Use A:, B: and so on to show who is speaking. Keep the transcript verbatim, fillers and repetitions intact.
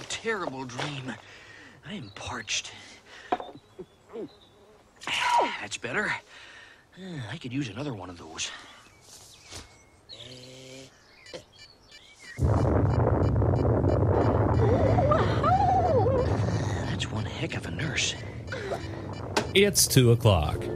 A: terrible dream. I am parched. That's better. I could use another one of those. That's one heck of a nurse.
B: It's two o'clock.